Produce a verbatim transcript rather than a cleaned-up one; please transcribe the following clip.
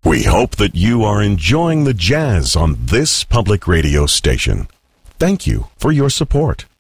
We hope that you are enjoying the jazz on this public radio station. Thank you for your support.